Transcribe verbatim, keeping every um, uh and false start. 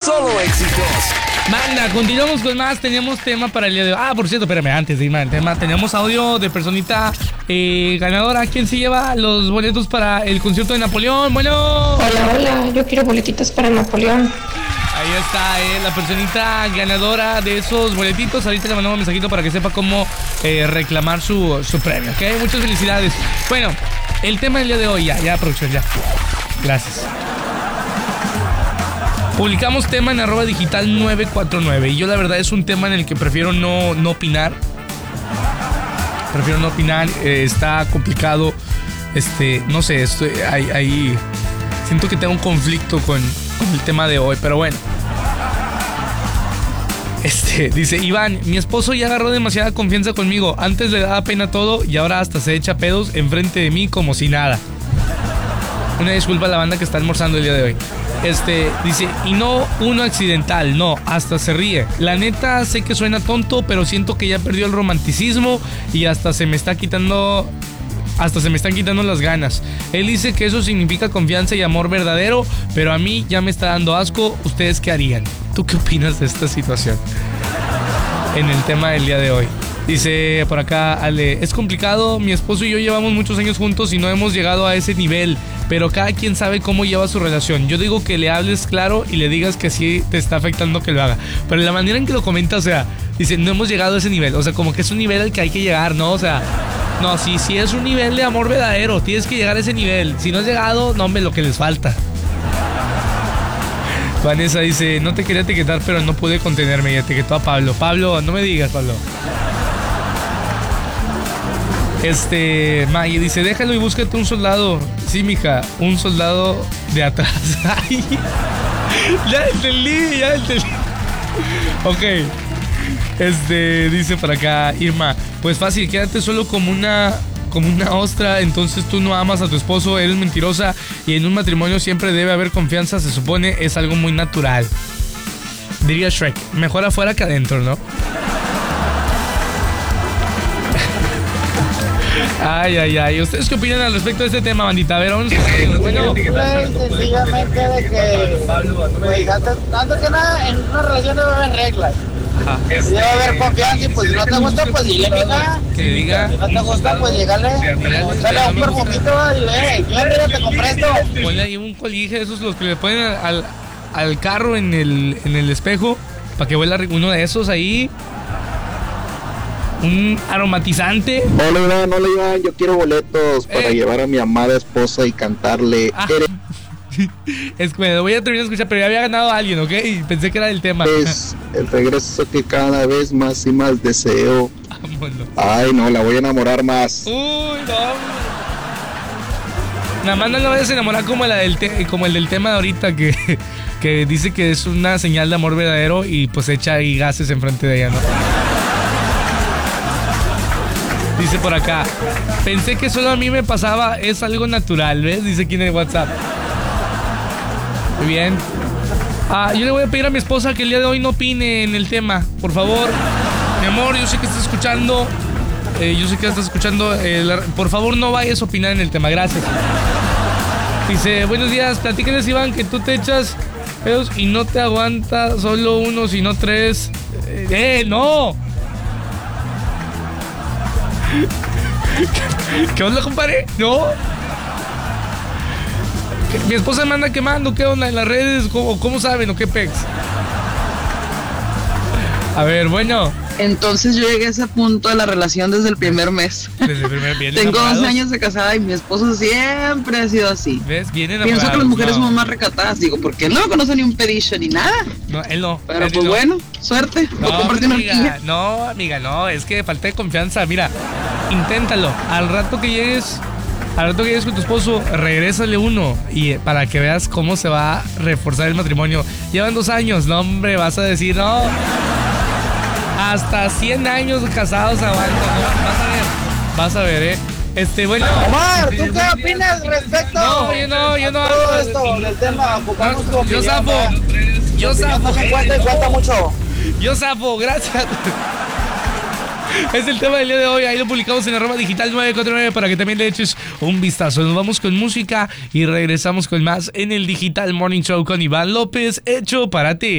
solo éxitos. Manda, continuamos con más. Teníamos tema para el día de hoy. Ah, por cierto, espérame, antes de irme al tema, tenemos audio de personita eh, ganadora. ¿Quién se lleva los boletos para el concierto de Napoleón? Bueno. Hola, hola, yo quiero boletitos para Napoleón. Ahí está, eh, la personita ganadora de esos boletitos. Ahorita le mandamos un mensajito para que sepa cómo eh, reclamar su, su premio, ¿ok? Muchas felicidades. Bueno, el tema del día de hoy, ya, ya, producción, ya. Gracias. Publicamos tema en arroba digital nueve cuatro nueve y yo la verdad es un tema en el que prefiero no, no opinar. Prefiero no opinar, eh, está complicado. Este, no sé, estoy, hay, hay, siento que tengo un conflicto con, con el tema de hoy, pero bueno. Este, dice Iván, mi esposo ya agarró demasiada confianza conmigo. Antes le daba pena todo y ahora hasta se echa pedos enfrente de mí como si nada. Una disculpa a la banda que está almorzando el día de hoy. Este, dice, y no uno accidental, no, hasta se ríe. La neta, sé que suena tonto, pero siento que ya perdió el romanticismo y hasta se me está quitando, hasta se me están quitando las ganas. Él dice que eso significa confianza y amor verdadero, pero a mí ya me está dando asco. ¿Ustedes qué harían? ¿Tú qué opinas de esta situación? En el tema del día de hoy. Dice por acá Ale, es complicado, mi esposo y yo llevamos muchos años juntos y no hemos llegado a ese nivel, pero cada quien sabe cómo lleva su relación. Yo digo que le hables claro y le digas que sí te está afectando que lo haga, pero la manera en que lo comenta, o sea, dice, no hemos llegado a ese nivel, o sea, como que es un nivel al que hay que llegar, ¿no? O sea, no, sí, sí es un nivel de amor verdadero, tienes que llegar a ese nivel, si no has llegado, no, hombre, lo que les falta. Vanessa dice, no te quería etiquetar, pero no pude contenerme y etiquetó a Pablo. Pablo, no me digas, Pablo. Este, Maggie dice, déjalo y búscate un soldado. Sí, mija, un soldado de atrás. Ay, ya entendí, ya entendí. Ok. Este, dice por acá Irma, pues fácil, quédate solo como una como una ostra, entonces tú no amas a tu esposo, eres mentirosa y en un matrimonio siempre debe haber confianza, se supone, es algo muy natural. Diría Shrek, mejor afuera que adentro, ¿no? Ay, ay, ay. ¿Ustedes qué opinan al respecto de este tema, bandita? A ver, vamos a... Bueno, pues sencillamente de que, pues, antes, antes que nada, en una relación debe haber reglas. Ajá. Debe haber confianza y pues si no te gusta, pues dile, mija. Que le diga. Si no te gusta, pues llegale, dale un perfumito y ve, yo mira, te compré esto. Ponle ahí un colije, esos los que le ponen al, al carro en el, en el espejo, para que huela uno de esos ahí. Un aromatizante. Hola Iván, hola Iván, yo quiero boletos para eh. llevar a mi amada esposa y cantarle. Ah. Es que me lo voy a terminar de escuchar, pero ya había ganado a alguien, ¿ok? Y pensé que era del tema. Es el regreso que cada vez más y más deseo. Vámonos. Ay, no, la voy a enamorar más. Uy, no. Nada más no la vayas a enamorar como, la del te como el del tema de ahorita, que, que dice que es una señal de amor verdadero y pues echa ahí gases enfrente de ella, ¿no? Dice por acá, pensé que solo a mí me pasaba, es algo natural, ¿ves? Dice aquí en el WhatsApp. Muy bien. Ah, yo le voy a pedir a mi esposa que el día de hoy no opine en el tema, por favor. Mi amor, yo sé que estás escuchando, eh, yo sé que estás escuchando, eh, la, por favor no vayas a opinar en el tema, gracias. Dice, buenos días, platícales Iván que tú te echas pedos y no te aguanta solo uno, sino tres. ¡Eh, no! ¿Qué onda, compadre? ¿No? Mi esposa me anda quemando, ¿qué onda en las redes? ¿Cómo, cómo saben o qué pex? A ver, bueno. Entonces yo llegué a ese punto de la relación desde el primer mes. Desde el primer bien Tengo enamorados. dos años de casada y mi esposo siempre ha sido así. ¿Ves? Bien enamorados. Pienso que las mujeres no. somos más recatadas, digo, porque él no me conoce ni un pedicho ni nada. No, él no. Pero él pues no. bueno, suerte. No, o comparte una amiga, horquilla. no, amiga, no, es que falta de confianza. Mira, inténtalo. Al rato que llegues, al rato que llegues con tu esposo, regrésale uno y para que veas cómo se va a reforzar el matrimonio. Llevan dos años, no, hombre, vas a decir, no. Hasta cien años casados aguantan, ¿no? Vas a ver, vas a ver, eh. Este, bueno. Omar, ¿tú qué opinas respecto? No, yo no, yo no. Todo esto del tema, ocupamos tu Yo opinión. zafo, ¿no? yo zafo. No se cuenta y cuenta mucho. Yo zafo, gracias. Es el tema del día de hoy. Ahí lo publicamos en arroba digital nueve cuatro nueve para que también le eches un vistazo. Nos vamos con música y regresamos con más en el Digital Morning Show con Iván López, hecho para ti.